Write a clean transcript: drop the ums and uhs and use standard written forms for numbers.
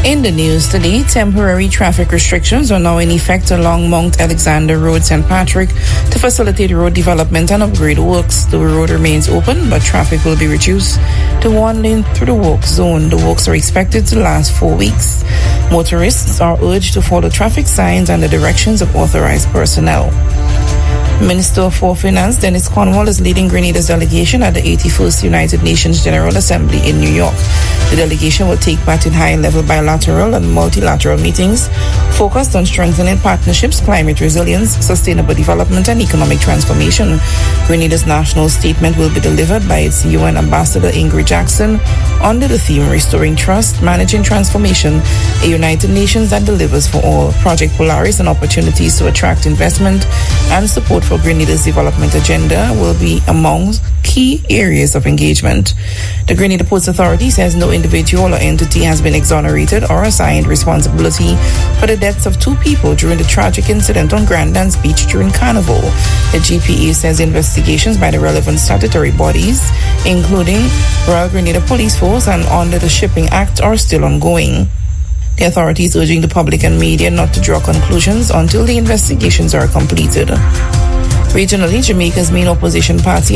In the news today, temporary traffic restrictions are now in effect along Mount Alexander Road, St. Patrick, to facilitate road development and upgrade works. The road remains open, but traffic will be reduced to one lane through the work zone. The works are expected to last 4 weeks. Motorists are urged to follow traffic signs and the directions of authorized personnel. Minister for Finance Dennis Cornwall is leading Grenada's delegation at the 81st United Nations General Assembly in New York. The delegation will take part in high-level bilateral and multilateral meetings focused on strengthening partnerships, climate resilience, sustainable development, and economic transformation. Grenada's national statement will be delivered by its UN Ambassador Ingrid Jackson under the theme Restoring Trust, Managing Transformation, a United Nations that delivers for all. Project Polaris and opportunities to attract investment and support for Grenada's development agenda will be among key areas of engagement. The Grenada Ports Authority says no individual or entity has been exonerated or assigned responsibility for the deaths of 2 people during the tragic incident on Grandlands Beach during Carnival. The GPA says investigations by the relevant statutory bodies, including Royal Grenada Police Force and under the Shipping Act, are still ongoing. The authority is urging the public and media not to draw conclusions until the investigations are completed. Regionally, Jamaica's main opposition party